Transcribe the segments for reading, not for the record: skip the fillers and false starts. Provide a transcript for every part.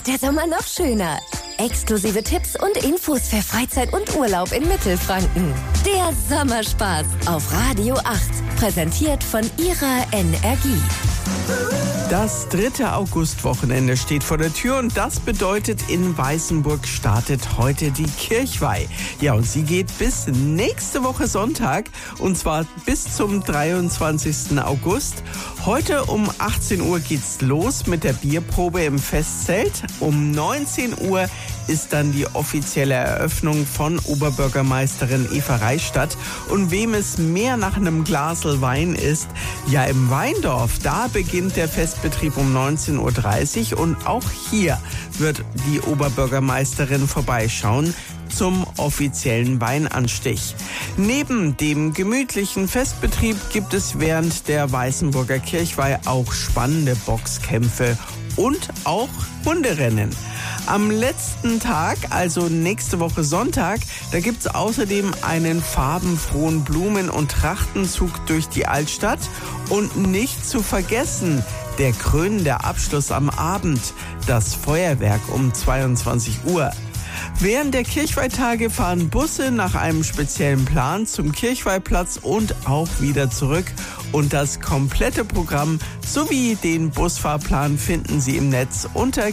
wird der Sommer noch schöner. Exklusive Tipps und Infos für Freizeit und Urlaub in Mittelfranken. Der Sommerspaß auf Radio 8. Präsentiert von Ihrer Energie. Das 3. Augustwochenende steht vor der Tür und das bedeutet, in Weißenburg startet heute die Kirchweih. Ja, und sie geht bis nächste Woche Sonntag und zwar bis zum 23. August. Heute um 18 Uhr geht's los mit der Bierprobe im Festzelt. Um 19 Uhr ist dann die offizielle Eröffnung von Oberbürgermeisterin Eva Reichstadt. Und wem es mehr nach einem Glasl Wein ist, ja, im Weindorf, da beginnt der Festbetrieb um 19.30 Uhr und auch hier wird die Oberbürgermeisterin vorbeischauen zum offiziellen Weinanstich. Neben dem gemütlichen Festbetrieb gibt es während der Weißenburger Kirchweih auch spannende Boxkämpfe und auch Hunderennen. Am letzten Tag, also nächste Woche Sonntag, da gibt's außerdem einen farbenfrohen Blumen- und Trachtenzug durch die Altstadt. Und nicht zu vergessen, der krönende Abschluss am Abend, das Feuerwerk um 22 Uhr. Während der Kirchweihtage fahren Busse nach einem speziellen Plan zum Kirchweihplatz und auch wieder zurück. Und das komplette Programm sowie den Busfahrplan finden Sie im Netz unter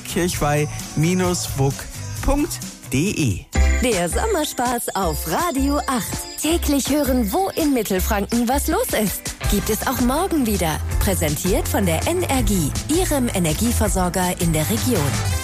kirchweih-wug.de. Der Sommerspaß auf Radio 8. Täglich hören, wo in Mittelfranken was los ist. Gibt es auch morgen wieder. Präsentiert von der Energie, Ihrem Energieversorger in der Region.